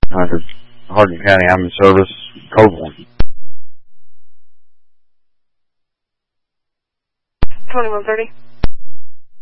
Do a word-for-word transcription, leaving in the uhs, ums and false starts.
hundred, Hardin County Ambulance Service, code one. twenty-one thirty.